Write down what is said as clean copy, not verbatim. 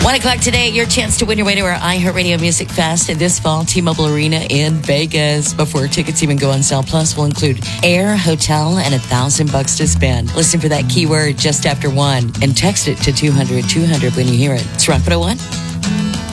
1 o'clock today, your chance to win your way to our iHeartRadio Music Fest this fall, T-Mobile Arena in Vegas. Before tickets even go on sale, plus will include air, hotel, and $1,000 to spend. Listen for that keyword just after 1 and text it to 200-200 when you hear it. It's Rock 101.